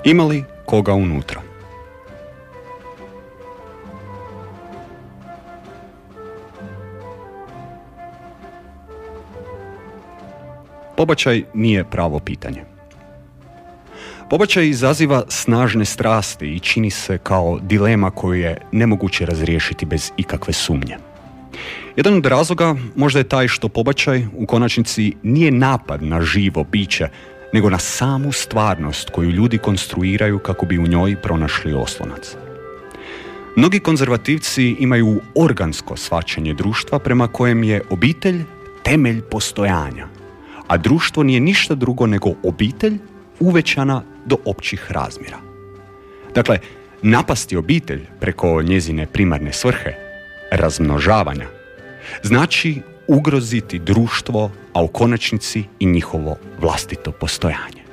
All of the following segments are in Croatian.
Ima li koga unutra? Pobačaj nije pravo pitanje. Pobačaj izaziva snažne strasti i čini se kao dilema koju je nemoguće razriješiti bez ikakve sumnje. Jedan od razloga možda je taj što pobačaj u konačnici nije napad na živo biće, nego na samu stvarnost koju ljudi konstruiraju kako bi u njoj pronašli oslonac. Mnogi konzervativci imaju organsko shvaćanje društva prema kojem je obitelj temelj postojanja, a društvo nije ništa drugo nego obitelj uvećana do općih razmjera. Dakle, napasti obitelj preko njezine primarne svrhe, razmnožavanja, znači ugroziti društvo, a u konačnici i njihovo vlastito postojanje.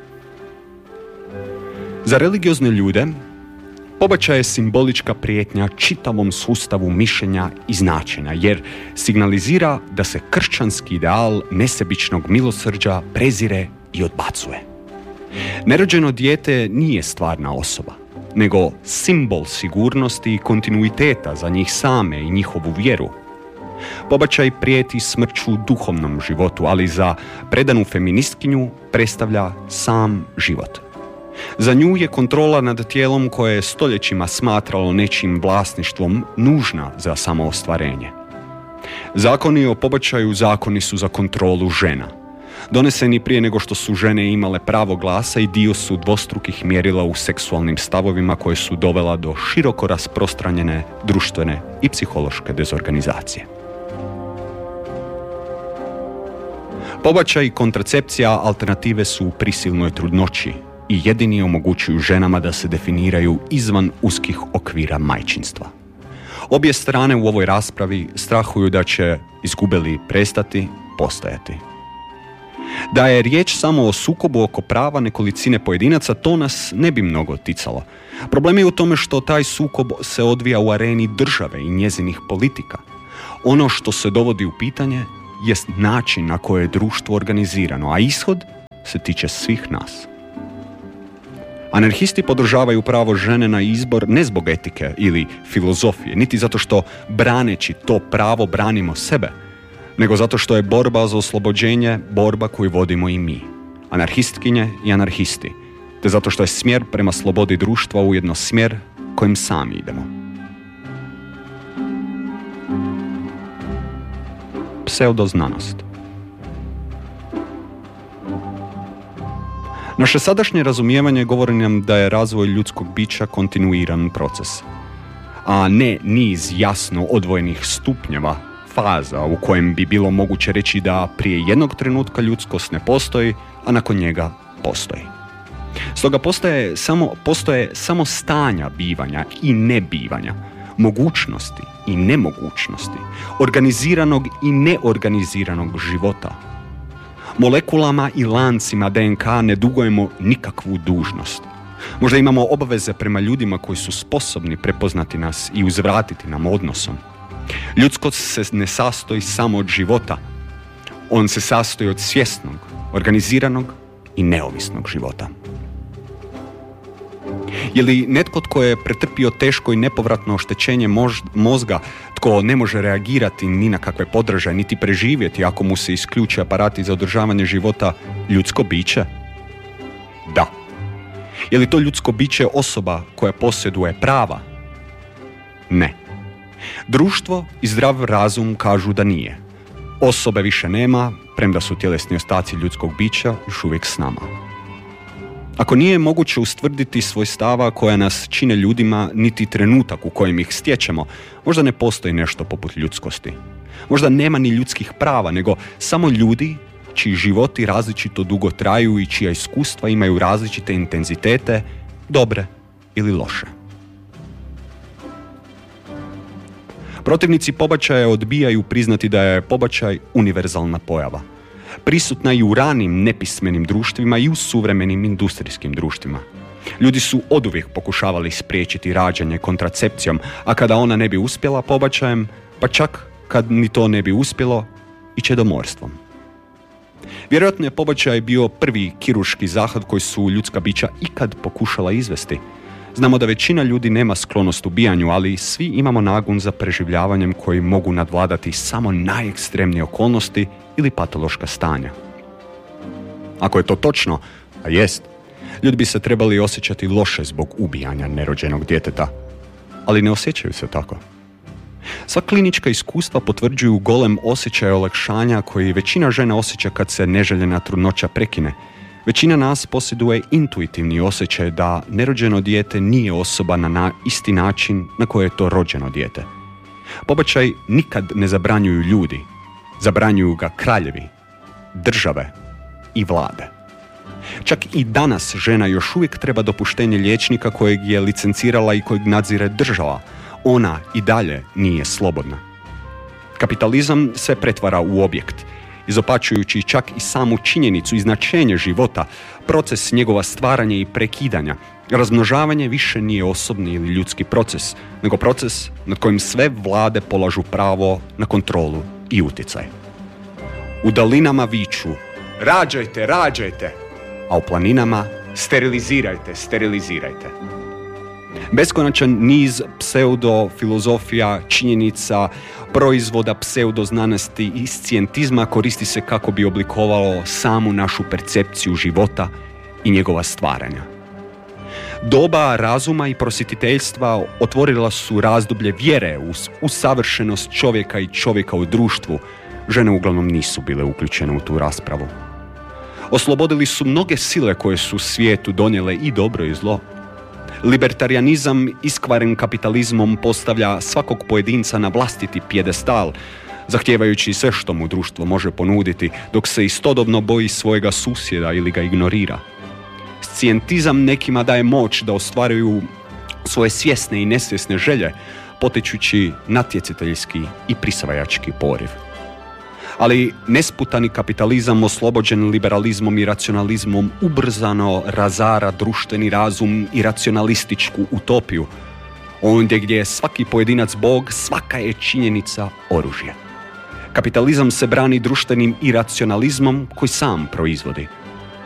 Za religiozne ljude, pobačaj je simbolička prijetnja čitavom sustavu mišljenja i značenja, jer signalizira da se kršćanski ideal nesebičnog milosrđa prezire i odbacuje. Nerođeno dijete nije stvarna osoba, nego simbol sigurnosti i kontinuiteta za njih same i njihovu vjeru. Pobačaj prijeti smrću duhovnom životu, ali za predanu feministkinju predstavlja sam život. Za nju je kontrola nad tijelom koje je stoljećima smatralo nečim vlasništvom nužna za samoostvarenje. Zakoni o pobačaju zakoni su za kontrolu žena. Doneseni prije nego što su žene imale pravo glasa i dio su dvostrukih mjerila u seksualnim stavovima koje su dovela do široko rasprostranjene društvene i psihološke dezorganizacije. Pobačaj i kontracepcija alternative su u prisilnoj trudnoći i jedini omogućuju ženama da se definiraju izvan uskih okvira majčinstva. Obje strane u ovoj raspravi strahuju da će, izgube li prestati, postojati. Da je riječ samo o sukobu oko prava nekolicine pojedinaca, to nas ne bi mnogo ticalo. Problem je u tome što taj sukob se odvija u areni države i njezinih politika. Ono što se dovodi u pitanje jest način na koji je društvo organizirano, a ishod se tiče svih nas. Anarhisti podržavaju pravo žene na izbor ne zbog etike ili filozofije, niti zato što braneći to pravo branimo sebe, nego zato što je borba za oslobođenje borba koju vodimo i mi, anarhistkinje i anarhisti, te zato što je smjer prema slobodi društva ujedno smjer kojim sami idemo. Pseudoznanost. Naše sadašnje razumijevanje govori nam da je razvoj ljudskog bića kontinuiran proces, a ne niz jasno odvojenih stupnjeva, faza u kojem bi bilo moguće reći da prije jednog trenutka ljudskost ne postoji, a nakon njega postoji. Stoga postoje samo stanja bivanja i nebivanja, mogućnosti i nemogućnosti, organiziranog i neorganiziranog života. Molekulama i lancima DNK ne dugujemo nikakvu dužnost. Možda imamo obaveze prema ljudima koji su sposobni prepoznati nas i uzvratiti nam odnosom. Ljudskost se ne sastoji samo od života. On se sastoji od svjesnog, organiziranog i neovisnog života. Je li netko tko je pretrpio teško i nepovratno oštećenje mozga, tko ne može reagirati ni na kakve podražaje, niti preživjeti ako mu se isključe aparati za održavanje života, ljudsko biće? Da. Je li to ljudsko biće osoba koja posjeduje prava? Ne. Društvo i zdrav razum kažu da nije. Osobe više nema, premda su tjelesni ostaci ljudskog bića još uvijek s nama. Ako nije moguće ustvrditi svojstava koja nas čine ljudima, niti trenutak u kojem ih stječemo, možda ne postoji nešto poput ljudskosti. Možda nema ni ljudskih prava, nego samo ljudi čiji životi različito dugo traju i čija iskustva imaju različite intenzitete, dobre ili loše. Protivnici pobačaja odbijaju priznati da je pobačaj univerzalna pojava. Prisutna i u ranim nepismenim društvima i u suvremenim industrijskim društvima. Ljudi su oduvijek pokušavali spriječiti rađanje kontracepcijom, a kada ona ne bi uspjela pobačajem, pa čak kad ni to ne bi uspjelo, i čedomorstvom. Vjerojatno je pobačaj bio prvi kirurški zahvat koji su ljudska bića ikad pokušala izvesti. Znamo da većina ljudi nema sklonost ubijanju, ali svi imamo nagon za preživljavanjem koji mogu nadvladati samo najekstremnije okolnosti ili patološka stanja. Ako je to točno, a jest, ljudi bi se trebali osjećati loše zbog ubijanja nerođenog djeteta, ali ne osjećaju se tako. Sva klinička iskustva potvrđuju golem osjećaj olakšanja koji većina žena osjeća kad se neželjena trudnoća prekine. Većina nas posjeduje intuitivni osjećaj da nerođeno dijete nije osoba na isti način na koji je to rođeno dijete. Pobačaj nikad ne zabranjuju ljudi, zabranjuju ga kraljevi, države i vlade. Čak i danas žena još uvijek treba dopuštenje liječnika kojeg je licencirala i kojeg nadzire država. Ona i dalje nije slobodna. Kapitalizam se pretvara u objekt, izopačujući čak i samu činjenicu i značenje života, proces njegova stvaranja i prekidanja. Razmnožavanje više nije osobni ili ljudski proces, nego proces nad kojim sve vlade polažu pravo na kontrolu i utjecaj. U dalinama viču: rađajte, rađajte, a u planinama sterilizirajte, sterilizirajte. Beskonačan niz pseudofilozofija, činjenica, proizvoda pseudoznanosti i scijentizma koristi se kako bi oblikovalo samu našu percepciju života i njegova stvaranja. Doba razuma i prosvjetiteljstva otvorila su razdoblje vjere u savršenost čovjeka i čovjeka u društvu. Žene uglavnom nisu bile uključene u tu raspravu. Oslobodili su mnoge sile koje su svijetu donijele i dobro i zlo. Libertarianizam iskvaren kapitalizmom postavlja svakog pojedinca na vlastiti pijedestal, zahtijevajući sve što mu društvo može ponuditi, dok se istodobno boji svojega susjeda ili ga ignorira. Scijentizam nekima daje moć da ostvaruju svoje svjesne i nesvjesne želje, potičući natjecateljski i prisvajački poriv. Ali nesputani kapitalizam oslobođen liberalizmom i racionalizmom ubrzano razara društveni razum i racionalističku utopiju. Ondje gdje je svaki pojedinac bog, svaka je činjenica oružje. Kapitalizam se brani društvenim iracionalizmom koji sam proizvodi.